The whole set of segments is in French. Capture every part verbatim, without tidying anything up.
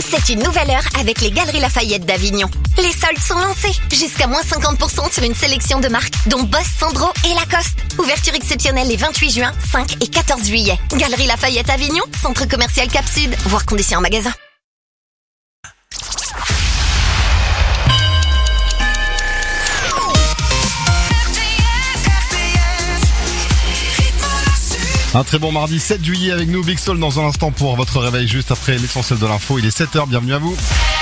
C'est une nouvelle heure avec les Galeries Lafayette d'Avignon. Les soldes sont lancés. Jusqu'à moins cinquante pour cent sur une sélection de marques, dont Boss, Sandro et Lacoste. Ouverture exceptionnelle les vingt-huit juin, cinq et quatorze juillet. Galeries Lafayette Avignon, centre commercial Cap Sud. Voir conditions en magasin. Un très bon mardi sept juillet avec nous, Big Soul dans un instant pour votre réveil juste après l'essentiel de l'info. Il est sept heures, bienvenue à vous.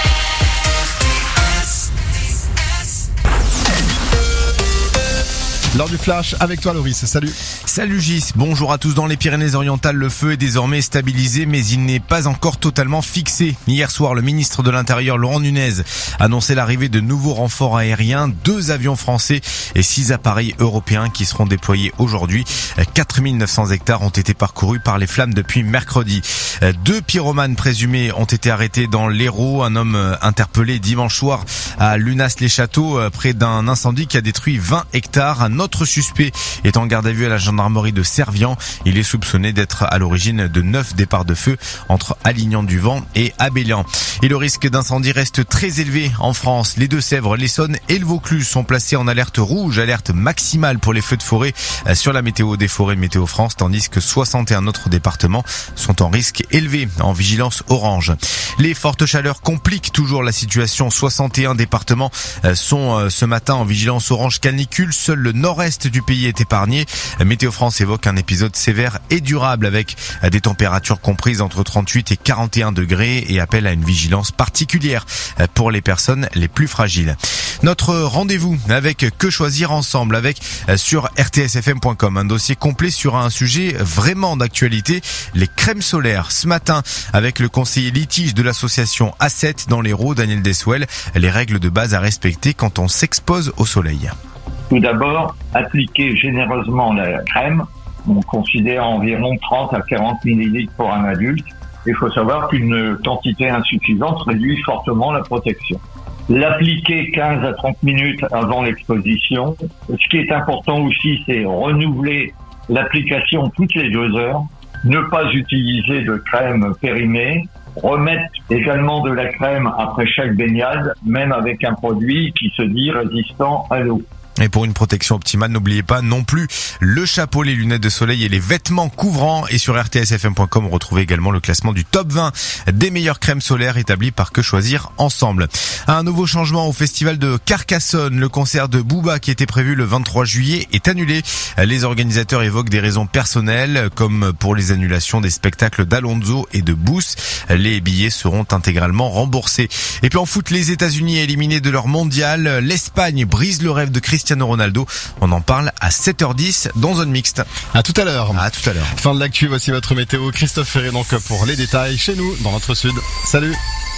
L'heure du flash avec toi Loris, salut. Salut Gis, bonjour à tous. Dans les Pyrénées-Orientales, le feu est désormais stabilisé, mais il n'est pas encore totalement fixé. Hier soir, le ministre de l'Intérieur, Laurent Nunez, annonçait l'arrivée de nouveaux renforts aériens, deux avions français et six appareils européens qui seront déployés aujourd'hui. quatre mille neuf cents hectares ont été parcourus par les flammes depuis mercredi. Deux pyromanes présumés ont été arrêtés dans l'Hérault. Un homme interpellé dimanche soir à Lunas-les-Châteaux, près d'un incendie qui a détruit vingt hectares. Un autre suspect est en garde à vue à la gendarmerie de Servian. Il est soupçonné d'être à l'origine de neuf départs de feu entre Alignan-du-Vent et Abélian. Et le risque d'incendie reste très élevé en France. Les Deux-Sèvres, l'Essonne et le Vaucluse sont placés en alerte rouge, alerte maximale pour les feux de forêt sur la météo des forêts Météo France, tandis que soixante et un autres départements sont en risque élevé, en vigilance orange. Les fortes chaleurs compliquent toujours la situation. soixante et un départements sont ce matin en vigilance orange canicule. Seul le nord-est du pays est épargné. Météo France évoque un épisode sévère et durable avec des températures comprises entre trente-huit et quarante et un degrés et appelle à une vigilance particulière pour les personnes les plus fragiles. Notre rendez-vous avec Que choisir ensemble avec sur R T S F M point com, un dossier complet sur un sujet vraiment d'actualité, les crèmes solaires. Ce matin avec le conseiller litige de l'association A sept dans l'Hérault, Daniel Deswell, les règles de base à respecter quand on s'expose au soleil. Tout d'abord, appliquer généreusement la crème. On considère environ trente à quarante millilitres pour un adulte. Il faut savoir qu'une quantité insuffisante réduit fortement la protection. L'appliquer quinze à trente minutes avant l'exposition. Ce qui est important aussi, c'est renouveler l'application toutes les deux heures. Ne pas utiliser de crème périmée. Remettre également de la crème après chaque baignade, même avec un produit qui se dit résistant à l'eau. Et pour une protection optimale, n'oubliez pas non plus le chapeau, les lunettes de soleil et les vêtements couvrants. Et sur R T S F M point com, retrouvez également le classement du top vingt des meilleures crèmes solaires établi par Que choisir ensemble. Un nouveau changement au festival de Carcassonne. Le concert de Booba qui était prévu le vingt-trois juillet est annulé. Les organisateurs évoquent des raisons personnelles, comme pour les annulations des spectacles d'Alonso et de Booth. Les billets seront intégralement remboursés. Et puis en foot, les États-Unis éliminés de leur mondial. L'Espagne brise le rêve de Cristiano Ronaldo. On en parle à sept heures dix dans Zone Mixte. À tout à l'heure. À tout à l'heure. Fin de l'actu, voici votre météo. Christophe Ferré donc pour les détails chez nous dans notre sud. Salut.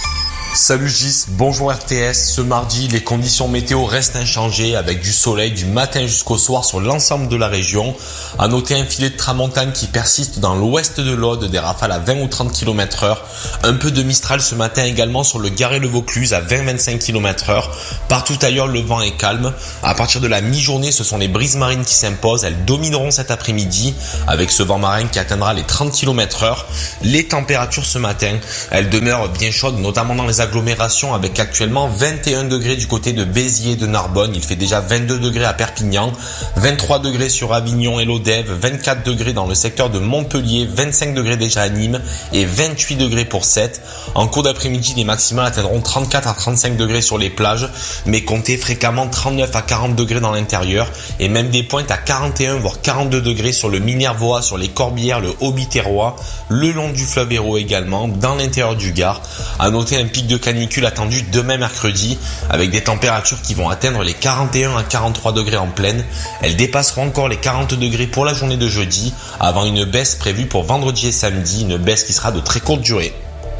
Salut Gis, bonjour R T S. Ce mardi, les conditions météo restent inchangées avec du soleil du matin jusqu'au soir sur l'ensemble de la région. À noter un filet de tramontane qui persiste dans l'ouest de l'Aude, des rafales à vingt ou trente kilomètres heure. Un peu de Mistral ce matin également sur le Garès-le-Vaucluse à vingt à vingt-cinq kilomètres heure. Partout ailleurs, le vent est calme. À partir de la mi-journée, ce sont les brises marines qui s'imposent. Elles domineront cet après-midi avec ce vent marin qui atteindra les trente kilomètres heure. Les températures ce matin, elles demeurent bien chaudes, notamment dans les agglomérations avec actuellement vingt et un degrés du côté de Béziers et de Narbonne. Il fait déjà vingt-deux degrés à Perpignan, vingt-trois degrés sur Avignon et l'Odève, vingt-quatre degrés dans le secteur de Montpellier, vingt-cinq degrés déjà à Nîmes et vingt-huit degrés pour Sète. En cours d'après-midi, les maximales atteindront trente-quatre à trente-cinq degrés sur les plages, mais comptez fréquemment trente-neuf à quarante degrés dans l'intérieur et même des pointes à quarante et un voire quarante-deux degrés sur le Minervois, sur les Corbières, le Haut-Biterrois, le long du fleuve Hérault également, dans l'intérieur du Gard. À noter un pic de canicule attendu demain mercredi avec des températures qui vont atteindre les quarante et un à quarante-trois degrés en plaine. Elles dépasseront encore les quarante degrés pour la journée de jeudi avant une baisse prévue pour vendredi et samedi, une baisse qui sera de très courte durée.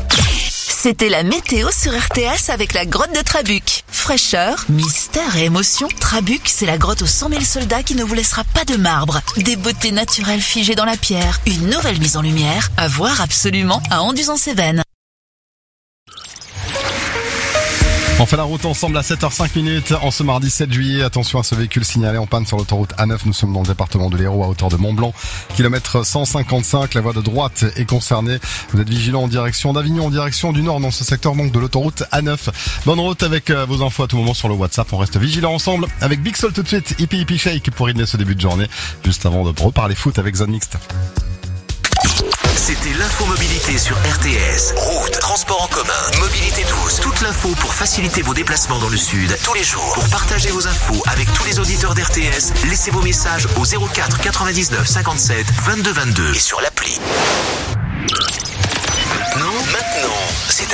C'était la météo sur R T S avec la grotte de Trabuc. Fraîcheur, mystère et émotion, Trabuc, c'est la grotte aux cent mille soldats qui ne vous laissera pas de marbre. Des beautés naturelles figées dans la pierre, une nouvelle mise en lumière, à voir absolument à Anduze-en-Cévennes. En fait la route ensemble à sept heures cinq en ce mardi sept juillet. Attention à ce véhicule signalé en panne sur l'autoroute A neuf. Nous sommes dans le département de l'Hérault à hauteur de Mont-Blanc. Kilomètre cent cinquante-cinq, la voie de droite est concernée. Vous êtes vigilant en direction d'Avignon, en direction du nord dans ce secteur donc de l'autoroute A neuf. Bonne route avec vos infos à tout moment sur le WhatsApp. On reste vigilant ensemble avec Big Soul tout de suite. Hippie Hippie Shake pour rythmer ce début de journée. Juste avant de reparler foot avec Zone Mixte. C'était l'infomobilité sur R T S. Route, transport en commun, mobilité douce. Toute l'info pour faciliter vos déplacements dans le sud. Tous les jours. Pour partager vos infos avec tous les auditeurs d'R T S, laissez vos messages au zéro quatre quatre-vingt-dix-neuf cinquante-sept vingt-deux vingt-deux et sur l'appli.